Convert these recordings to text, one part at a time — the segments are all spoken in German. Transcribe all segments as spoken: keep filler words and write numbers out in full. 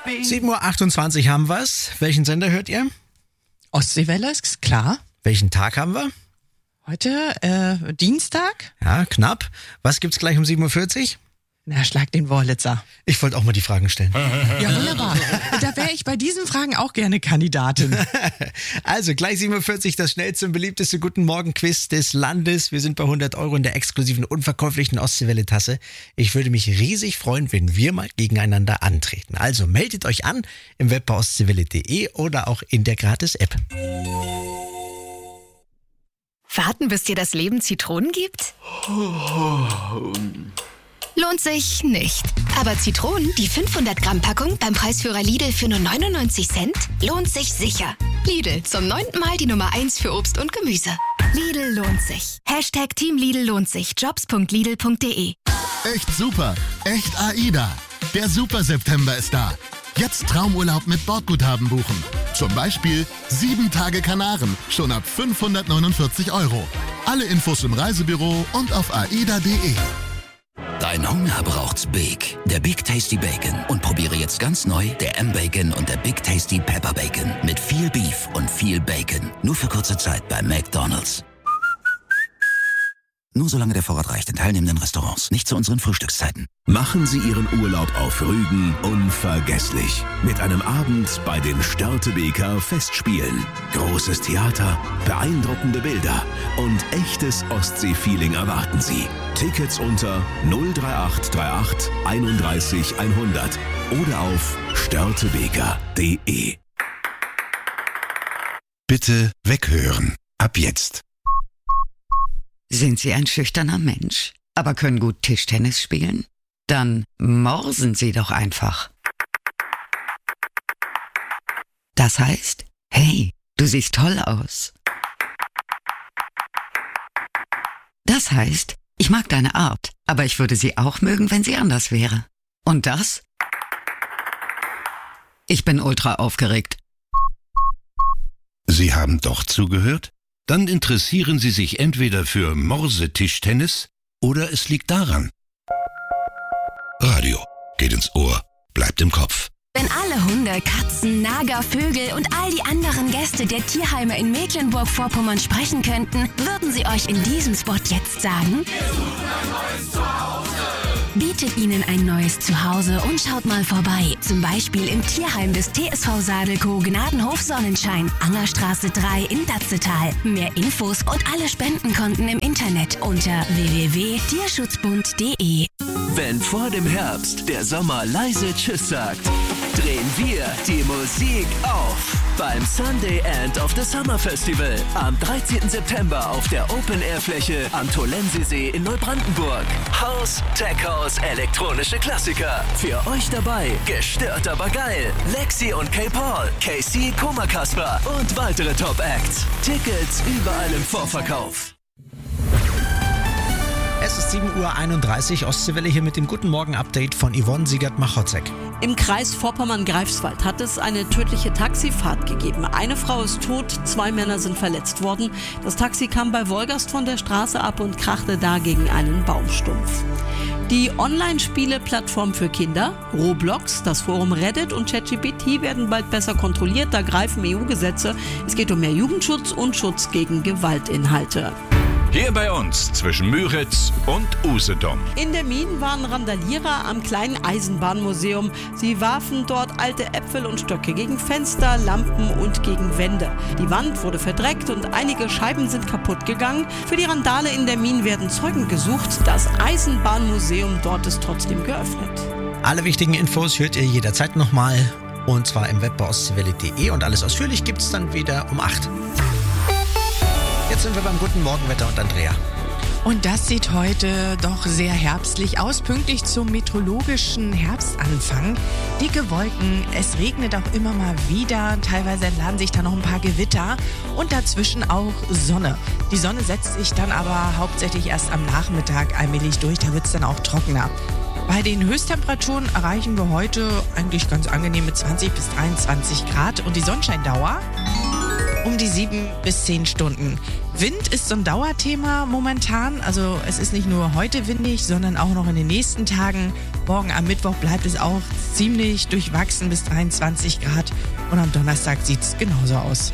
sieben Uhr achtundzwanzig haben wir's. Welchen Sender hört ihr? Ostseewelle, ist klar. Welchen Tag haben wir? Heute, äh, Dienstag? Ja, knapp. Was gibt's gleich um sieben Uhr vierzig? Na, schlag den Wurlitzer. Ich wollte auch mal die Fragen stellen. Ja, wunderbar. Da wäre ich bei diesen Fragen auch gerne Kandidatin. Also, gleich sieben Uhr vierzig, das schnellste und beliebteste Guten Morgen-Quiz des Landes. Wir sind bei hundert Euro in der exklusiven, unverkäuflichen Ostseewelle-Tasse. Ich würde mich riesig freuen, wenn wir mal gegeneinander antreten. Also, meldet euch an im Web bei ostseewelle punkt de oder auch in der Gratis-App. Warten, bis dir das Leben Zitronen gibt? Lohnt sich nicht. Aber Zitronen, die fünfhundert Gramm Packung beim Preisführer Lidl für nur neunundneunzig Cent, lohnt sich sicher. Lidl, zum neunten Mal die Nummer eins für Obst und Gemüse. Lidl lohnt sich. Hashtag Team Lidl lohnt sich. jobs punkt lidl punkt de. Echt super. Echt AIDA. Der Super September ist da. Jetzt Traumurlaub mit Bordguthaben buchen. Zum Beispiel sieben Tage Kanaren, schon ab fünfhundertneunundvierzig Euro. Alle Infos im Reisebüro und auf aida punkt de. Dein Hunger braucht's Big. Der Big Tasty Bacon. Und probiere jetzt ganz neu der M-Bacon und der Big Tasty Pepper Bacon. Mit viel Beef und viel Bacon. Nur für kurze Zeit bei McDonald's. Nur solange der Vorrat reicht in teilnehmenden Restaurants. Nicht zu unseren Frühstückszeiten. Machen Sie Ihren Urlaub auf Rügen unvergesslich. Mit einem Abend bei den Störtebeker Festspielen. Großes Theater, beeindruckende Bilder und echtes Ostsee-Feeling erwarten Sie. Tickets unter null drei acht drei acht einunddreißig hundert oder auf störtebeker punkt de. Bitte weghören. Ab jetzt. Sind Sie ein schüchterner Mensch, aber können gut Tischtennis spielen? Dann morsen Sie doch einfach. Das heißt, hey, du siehst toll aus. Das heißt, ich mag deine Art, aber ich würde sie auch mögen, wenn sie anders wäre. Und das? Ich bin ultra aufgeregt. Sie haben doch zugehört? Dann interessieren Sie sich entweder für Morsetischtennis oder es liegt daran. Radio geht ins Ohr, bleibt im Kopf. Wenn alle Hunde, Katzen, Nager, Vögel und all die anderen Gäste der Tierheime in Mecklenburg-Vorpommern sprechen könnten, würden sie euch in diesem Spot jetzt sagen: Wir suchen ein neues Zuhause. Bietet ihnen ein neues Zuhause und schaut mal vorbei. Zum Beispiel im Tierheim des T S V Sadelkow Gnadenhof Sonnenschein, Angerstraße drei in Datzetal. Mehr Infos und alle Spendenkonten im Internet unter w w w punkt tierschutzbund punkt de. Wenn vor dem Herbst der Sommer leise Tschüss sagt, drehen wir die Musik auf beim Sunday End of the Summer Festival am dreizehnten September auf der Open-Air-Fläche am Tolensesee in Neubrandenburg. House, Tech House, elektronische Klassiker. Für euch dabei gestört aber geil. Lexi und K-Paul, K C, Koma Kasper und weitere Top-Acts. Tickets überall im Vorverkauf. Es ist sieben Uhr einunddreißig, Ostseewelle hier mit dem Guten Morgen-Update von Yvonne Siegert-Machotzek. Im Kreis Vorpommern-Greifswald hat es eine tödliche Taxifahrt gegeben. Eine Frau ist tot, zwei Männer sind verletzt worden. Das Taxi kam bei Wolgast von der Straße ab und krachte da gegen einen Baumstumpf. Die Online-Spiele-Plattform für Kinder, Roblox, das Forum Reddit und ChatGPT werden bald besser kontrolliert, da greifen E U-Gesetze. Es geht um mehr Jugendschutz und Schutz gegen Gewaltinhalte. Hier bei uns zwischen Müritz und Usedom. In der Minen waren Randalierer am kleinen Eisenbahnmuseum. Sie warfen dort alte Äpfel und Stöcke gegen Fenster, Lampen und gegen Wände. Die Wand wurde verdreckt und einige Scheiben sind kaputt gegangen. Für die Randale in der Minen werden Zeugen gesucht. Das Eisenbahnmuseum dort ist trotzdem geöffnet. Alle wichtigen Infos hört ihr jederzeit nochmal. Und zwar im Web bei ostseewelle punkt de und alles ausführlich gibt's dann wieder um acht. Jetzt sind wir beim Guten Morgenwetter und Andrea. Und das sieht heute doch sehr herbstlich aus, pünktlich zum meteorologischen Herbstanfang. Dicke Wolken, es regnet auch immer mal wieder, teilweise entladen sich da noch ein paar Gewitter und dazwischen auch Sonne. Die Sonne setzt sich dann aber hauptsächlich erst am Nachmittag allmählich durch, da wird es dann auch trockener. Bei den Höchsttemperaturen erreichen wir heute eigentlich ganz angenehme zwanzig bis dreiundzwanzig Grad und die Sonnenscheindauer um die sieben bis zehn Stunden. Wind ist so ein Dauerthema momentan. Also es ist nicht nur heute windig, sondern auch noch in den nächsten Tagen. Morgen am Mittwoch bleibt es auch ziemlich durchwachsen bis dreiundzwanzig Grad. Und am Donnerstag sieht es genauso aus.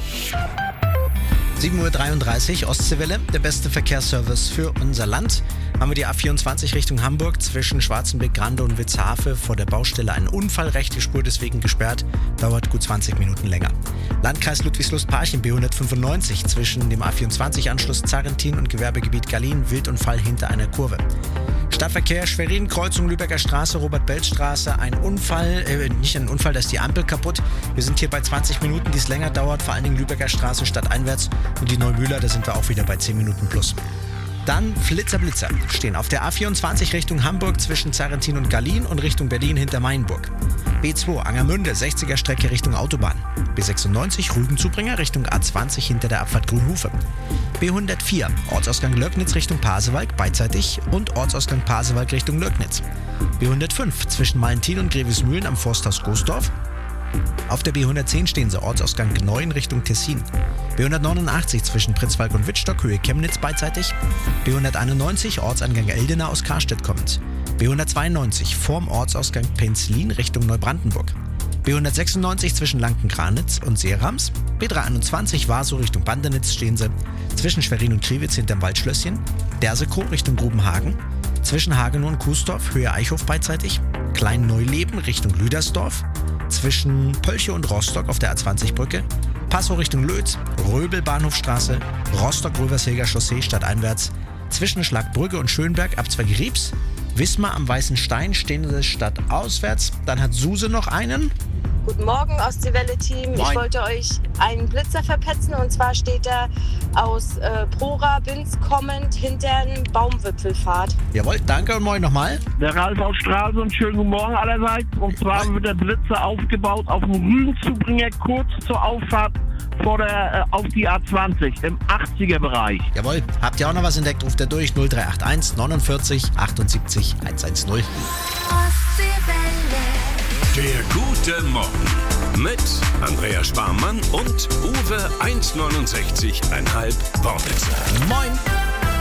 sieben Uhr dreiunddreißig, Ostseewelle, der beste Verkehrsservice für unser Land. Haben wir die A vierundzwanzig Richtung Hamburg zwischen Schwarzenbeck, Grande und Witzhafe vor der Baustelle einen Unfall, rechte Spur deswegen gesperrt, dauert gut zwanzig Minuten länger. Landkreis Ludwigslust-Parchim B hundertfünfundneunzig zwischen dem A vierundzwanzig-Anschluss Zarrentin und Gewerbegebiet Gallien, Wildunfall hinter einer Kurve. Stadtverkehr Schwerin, Kreuzung Lübecker Straße, Robert-Belz-Straße, ein Unfall, äh, nicht ein Unfall, da ist die Ampel kaputt. Wir sind hier bei zwanzig Minuten, die es länger dauert, vor allen Dingen Lübecker Straße stadteinwärts und die Neumühler, da sind wir auch wieder bei zehn Minuten plus. Dann Flitzer Blitzer stehen auf der A vierundzwanzig Richtung Hamburg zwischen Zarrentin und Gallien und Richtung Berlin hinter Mainburg. B zwei Angermünde, sechziger Strecke Richtung Autobahn. B sechsundneunzig Rügenzubringer Richtung A zwanzig hinter der Abfahrt Grünhufe. B hundertvier Ortsausgang Löcknitz Richtung Pasewalk beidseitig und Ortsausgang Pasewalk Richtung Löcknitz. B hundertfünf zwischen Malentin und Grevesmühlen am Forsthaus Goesdorf. Auf der B hundertzehn stehen sie Ortsausgang Gneu in Richtung Tessin. B hundertneunundachtzig zwischen Pritzwalk und Wittstock, Höhe Chemnitz beidseitig. B hunderteinundneunzig Ortsangang Eldena aus Karstedt kommend. B hundertzweiundneunzig vorm Ortsausgang Penzlin Richtung Neubrandenburg. B hundertsechsundneunzig zwischen Lanken-Granitz und Seerams. B dreihunderteinundzwanzig Warsow Richtung Bandenitz stehen sie. Zwischen Schwerin und Kriwitz hinterm Waldschlösschen. Dersekow Richtung Grubenhagen. Zwischen Hagenow und Kuesdorf, Höhe Eichhof beidseitig. Klein-Neuleben Richtung Lüdersdorf. Zwischen Pölche und Rostock auf der A zwanzig Brücke. Passau Richtung Lötz, Röbel Bahnhofstraße, Rostock-Röversheger Chaussee stadteinwärts. Zwischen Schlagbrügge und Schönberg Abzweig Riebs. Wismar am Weißen Stein stehen sie stadtauswärts. Dann hat Suse noch einen. Guten Morgen, Ostseewelle-Team. Ich wollte euch einen Blitzer verpetzen und zwar steht er aus äh, Prora-Binz kommend hinter dem Baumwipfelfahrt. Jawohl, danke und moin nochmal. Der Ralf aus Stralsund, schönen guten Morgen allerseits. Und zwar moin. wird der Blitzer aufgebaut auf dem Rügenzubringer kurz zur Auffahrt vor der, äh, auf die A zwanzig im achtziger Bereich. Jawohl, habt ihr auch noch was entdeckt, ruft er durch null drei acht eins neunundvierzig achtundsiebzig hundertzehn. Der gute Morgen mit Andrea Sparmann und Uwe eins neunundsechzig Komma fünf Wortwitzer. Moin!